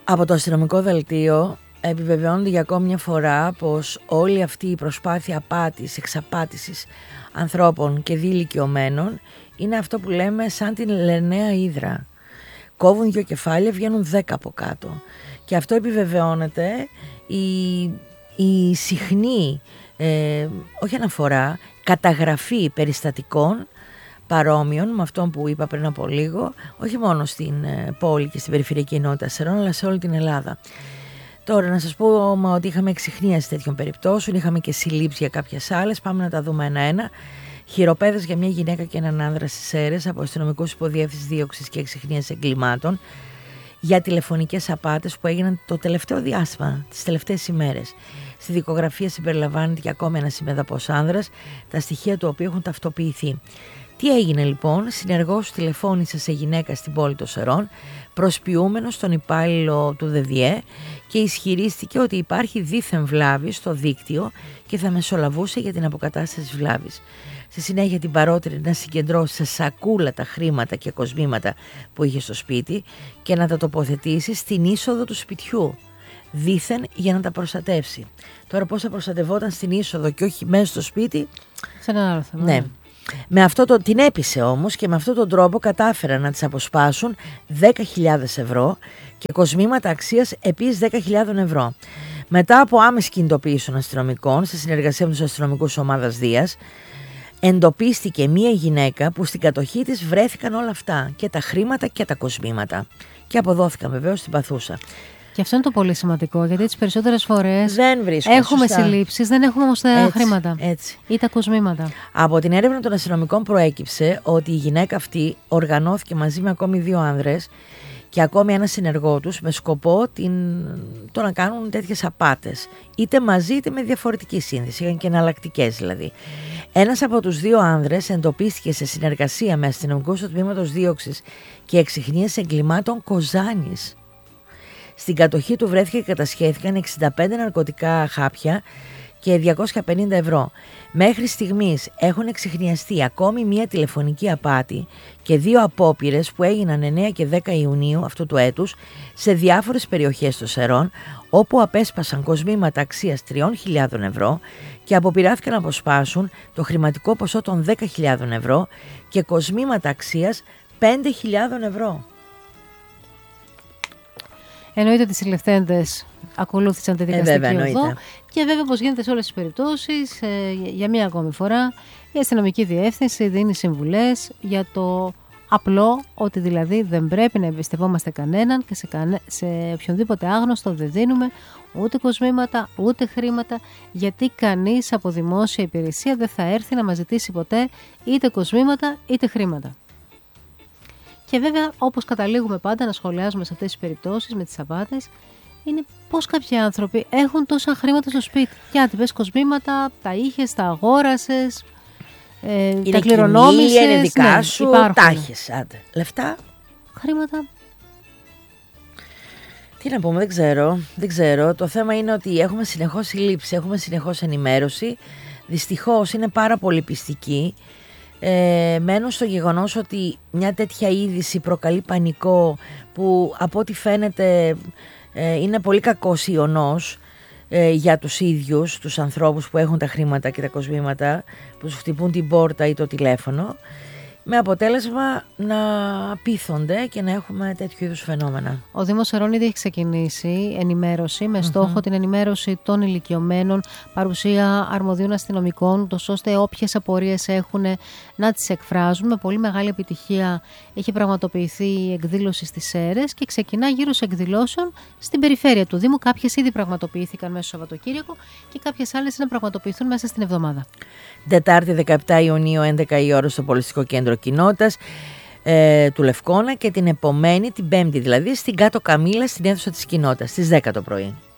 Από το αστυνομικό δελτίο επιβεβαιώνεται για ακόμη μια φορά πως όλη αυτή η προσπάθεια απάτης, εξαπάτησης ανθρώπων και ηλικιωμένων είναι αυτό που λέμε σαν την λενέα ύδρα. Κόβουν 2 κεφάλια, βγαίνουν 10 από κάτω. Και αυτό επιβεβαιώνεται η συχνή, όχι αναφορά, καταγραφή περιστατικών παρόμοιων με αυτόν που είπα πριν από λίγο, όχι μόνο στην πόλη και στην περιφερειακή ενότητα Σερών, αλλά σε όλη την Ελλάδα. Τώρα να σας πω ότι είχαμε εξιχνίαση τέτοιων περιπτώσεων, είχαμε και συλλήψεις για κάποιες άλλες, πάμε να τα δούμε ένα-ένα. Χειροπέδες για μια γυναίκα και έναν άνδρα στις Σέρρες από αστυνομικούς υποδιεύθυνσης δίωξης και εξιχνίασης εγκλημάτων για τηλεφωνικές απάτες που έγιναν το τελευταίο διάστημα, τις τελευταίες ημέρες. Στη δικογραφία συμπεριλαμβάνεται και ακόμη ένας ημεδαπός άνδρας, τα στοιχεία του οποίου έχουν ταυτοποιηθεί. Τι έγινε λοιπόν? Συνεργός του τηλεφώνησε σε γυναίκα στην πόλη των Σερών, προσποιούμενος τον υπάλληλο του ΔΔΕ και ισχυρίστηκε ότι υπάρχει δίθεν βλάβη στο δίκτυο και θα μεσολαβούσε για την αποκατάσταση της βλάβης. Στη συνέχεια την παρότρινε να συγκεντρώσει σε σακούλα τα χρήματα και κοσμήματα που είχε στο σπίτι και να τα τοποθετήσει στην είσοδο του σπιτιού, δίθεν για να τα προστατεύσει. Τώρα πώς θα προστατευόταν στην είσοδο και όχι μέσα στο σπίτι? Σε ένα άλλο θέμα. Ναι. Την έπεισε όμως και με αυτόν τον τρόπο κατάφεραν να τις αποσπάσουν 10.000 ευρώ και κοσμήματα αξίας επίσης 10.000 ευρώ. Μετά από άμεση κινητοποίηση των αστυνομικών σε συνεργασία με τους αστυνομικούς ομάδας Δίας, εντοπίστηκε μία γυναίκα που στην κατοχή της βρέθηκαν όλα αυτά, και τα χρήματα και τα κοσμήματα, και αποδόθηκαν βεβαίως στην παθούσα. Και αυτό είναι το πολύ σημαντικό, γιατί τις περισσότερες φορές έχουμε συλλήψεις, δεν έχουμε όμως τα χρήματα ή τα κοσμήματα. Από την έρευνα των αστυνομικών προέκυψε ότι η γυναίκα αυτή οργανώθηκε μαζί με ακόμη 2 άνδρες και ακόμη ένα συνεργό τους με σκοπό το να κάνουν τέτοιες απάτες, είτε μαζί είτε με διαφορετική σύνδεση, είχαν και εναλλακτικές δηλαδή. Ένας από τους 2 άνδρες εντοπίστηκε σε συνεργασία με αστυνομικούς του τμήματος δίωξης και εξιχνίασης εγκλημάτων Κοζάνης. Στην κατοχή του βρέθηκε και κατασχέθηκαν 65 ναρκωτικά χάπια και 250 ευρώ. Μέχρι στιγμής έχουν εξιχνιαστεί ακόμη μία τηλεφωνική απάτη και 2 απόπειρες που έγιναν 9 και 10 Ιουνίου αυτού του έτους σε διάφορες περιοχές των Σερών, όπου απέσπασαν κοσμήματα αξίας 3.000 ευρώ και αποπειράθηκαν να αποσπάσουν το χρηματικό ποσό των 10.000 ευρώ και κοσμήματα αξίας 5.000 ευρώ. Εννοείται ότι οι συλληφθέντες ακολούθησαν τη δικαστική οδό και βέβαια, όπως γίνεται σε όλες τις περιπτώσεις, για μία ακόμη φορά η αστυνομική διεύθυνση δίνει συμβουλές για το απλό, ότι δηλαδή δεν πρέπει να εμπιστευόμαστε κανέναν και σε οποιονδήποτε άγνωστο δεν δίνουμε ούτε κοσμήματα ούτε χρήματα, γιατί κανείς από δημόσια υπηρεσία δεν θα έρθει να μας ζητήσει ποτέ είτε κοσμήματα είτε χρήματα. Και βέβαια, όπως καταλήγουμε πάντα να σχολιάζουμε σε αυτές τις περιπτώσεις με τις απάτες, είναι πως κάποιοι άνθρωποι έχουν τόσα χρήματα στο σπίτι. Γιατί πες κοσμήματα, τα είχες, τα αγόρασες, τα κληρονόμησες. Είναι δικά σου, τα έχεις, λεφτά. Χρήματα. Τι να πούμε, δεν ξέρω. Το θέμα είναι ότι έχουμε συνεχώς συλλήψεις, έχουμε συνεχώς ενημέρωση. Δυστυχώς είναι πάρα πολύ πιστική. Μένω στο γεγονός ότι μια τέτοια είδηση προκαλεί πανικό που από ό,τι φαίνεται είναι πολύ κακός ιονός για τους ίδιους τους ανθρώπους που έχουν τα χρήματα και τα κοσμήματα, που τους χτυπούν την πόρτα ή το τηλέφωνο, με αποτέλεσμα να πείθονται και να έχουμε τέτοιου είδους φαινόμενα. Ο Δήμος Σερών ήδη έχει ξεκινήσει ενημέρωση με στόχο την ενημέρωση των ηλικιωμένων, παρουσία αρμοδίων αστυνομικών, ώστε όποιες απορίες έχουν να τις εκφράζουν. Με πολύ μεγάλη επιτυχία έχει πραγματοποιηθεί η εκδήλωση στις Σέρρες και ξεκινά γύρω σε εκδηλώσεων στην περιφέρεια του Δήμου. Κάποιες ήδη πραγματοποιήθηκαν μέσα στο Σαββατοκύριακο και κάποιες άλλες να πραγματοποιηθούν μέσα στην εβδομάδα. Τετάρτη 17 Ιουνίου 11 η ώρα στο Πολιτιστικό Κέντρο Κοινότητας του Λευκώνα και την επομένη, την Πέμπτη δηλαδή, στην Κάτω Καμήλα στην αίθουσα της Κοινότητας στις 10 το πρωί.